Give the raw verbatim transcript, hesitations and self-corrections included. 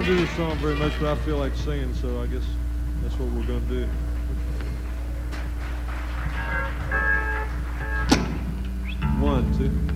don't do this song very much, but I feel like singing, so I guess that's what we're going to do. One, two.